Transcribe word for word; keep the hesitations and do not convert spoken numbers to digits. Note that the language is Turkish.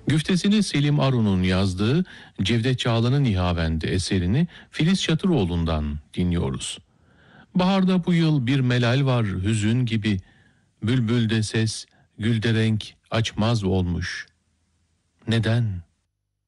Güftesini Selim Arun'un yazdığı Cevdet Çağlı'nın Nihavend eserini Filiz Çatıroğlu'ndan dinliyoruz. Baharda bu yıl bir melal var hüzün gibi, bülbülde ses, gülde renk açmaz olmuş. Neden?